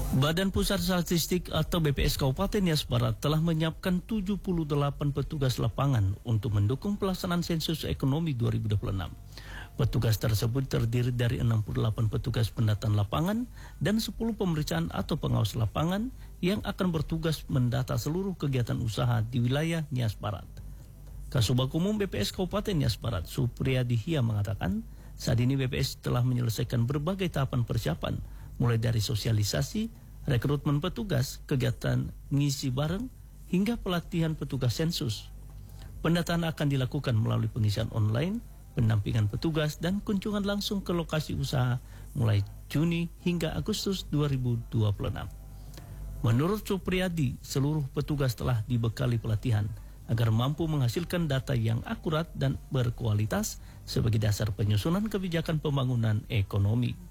Badan Pusat Statistik atau BPS Kabupaten Nias Barat telah menyiapkan 78 petugas lapangan untuk mendukung pelaksanaan sensus ekonomi 2026. Petugas tersebut terdiri dari 68 petugas pendataan lapangan dan 10 pemeriksaan atau pengawas lapangan yang akan bertugas mendata seluruh kegiatan usaha di wilayah Nias Barat. Kasubag Umum BPS Kabupaten Nias Barat, Supriyadi Hia mengatakan, saat ini BPS telah menyelesaikan berbagai tahapan persiapan, mulai dari sosialisasi, rekrutmen petugas, kegiatan ngisi bareng, hingga pelatihan petugas sensus. Pendataan akan dilakukan melalui pengisian online, pendampingan petugas, dan kunjungan langsung ke lokasi usaha mulai Juni hingga Agustus 2026. Menurut Supriyadi, seluruh petugas telah dibekali pelatihan agar mampu menghasilkan data yang akurat dan berkualitas sebagai dasar penyusunan kebijakan pembangunan ekonomi.